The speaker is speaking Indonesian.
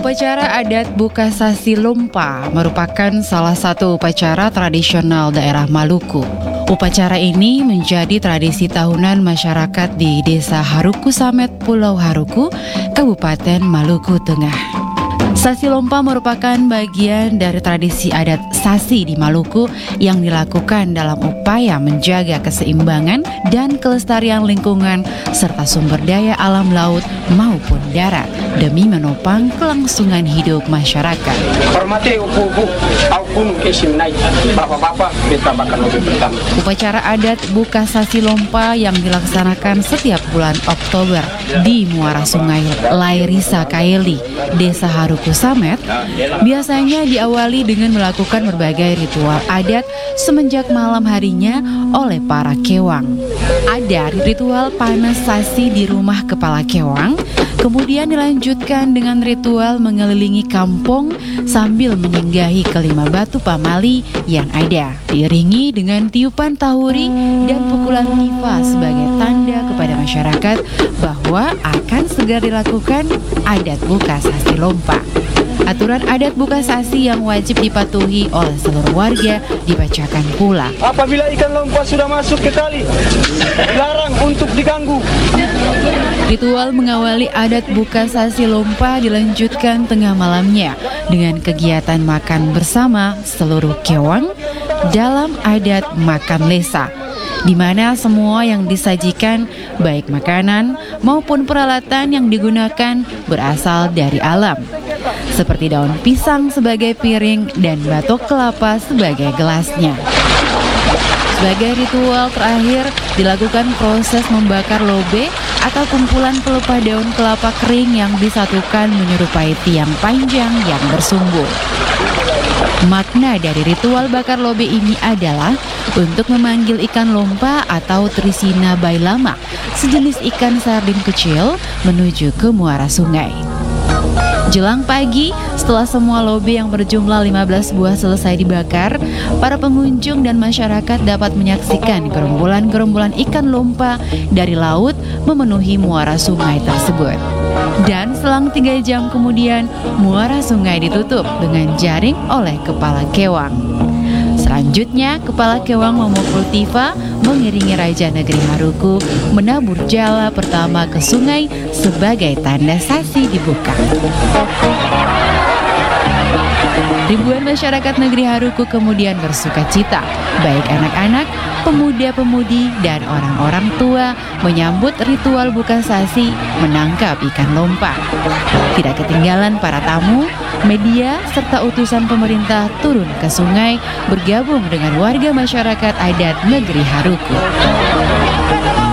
Upacara adat Buka Sasi Lompa merupakan salah satu upacara tradisional daerah Maluku. Upacara ini menjadi tradisi tahunan masyarakat di Desa Haruku Samet, Pulau Haruku, Kabupaten Maluku Tengah. Sasi Lompa merupakan bagian dari tradisi adat Sasi di Maluku yang dilakukan dalam upaya menjaga keseimbangan dan kelestarian lingkungan serta sumber daya alam laut maupun darat demi menopang kelangsungan hidup masyarakat. Hormati ibu-ibu, aupun kesimnai, bapak-bapak, kita bakal lebih pertama. Upacara adat Buka Sasi Lompa yang dilaksanakan setiap bulan Oktober di Muara Sungai Lairisa Kaeli, Desa Haruku Samet, biasanya diawali dengan melakukan berbagai ritual adat semenjak malam harinya oleh para kewang. Ada ritual panas sasi di rumah kepala kewang, kemudian dilanjutkan dengan ritual mengelilingi kampung sambil menyinggahi kelima batu pamali yang ada, diiringi dengan tiupan tahuri dan pukulan tifa sebagai tanda kepada masyarakat bahwa akan segera dilakukan adat Buka Sasi Lompa. Aturan adat Buka Sasi yang wajib dipatuhi oleh seluruh warga dibacakan pula. Apabila ikan lompa sudah masuk ke kali, dilarang untuk diganggu. Ritual mengawali adat Buka Sasi Lompa dilanjutkan tengah malamnya dengan kegiatan makan bersama seluruh kewang dalam adat makan lesa, di mana semua yang disajikan, baik makanan maupun peralatan yang digunakan berasal dari alam, seperti daun pisang sebagai piring dan batok kelapa sebagai gelasnya. Sebagai ritual terakhir, dilakukan proses membakar lobe atau kumpulan pelepah daun kelapa kering yang disatukan menyerupai tiang panjang yang bersumbu. Makna dari ritual bakar lobe ini adalah untuk memanggil ikan lompa atau Trisina bailama, sejenis ikan sardin kecil, menuju ke muara sungai. Jelang pagi, setelah semua lobe yang berjumlah 15 buah selesai dibakar, para pengunjung dan masyarakat dapat menyaksikan gerombolan-gerombolan ikan lompa dari laut memenuhi muara sungai tersebut. Dan selang 3 jam kemudian, muara sungai ditutup dengan jaring oleh kepala kewang. Selanjutnya, kepala kewang memukul tifa mengiringi Raja Negeri Haruku menabur jala pertama ke sungai sebagai tanda sasi dibuka. Ribuan masyarakat negeri Haruku kemudian bersuka cita, baik anak-anak, pemuda-pemudi, dan orang-orang tua menyambut ritual Buka Sasi menangkap ikan lompa. Tidak ketinggalan para tamu, media, serta utusan pemerintah turun ke sungai bergabung dengan warga masyarakat adat negeri Haruku.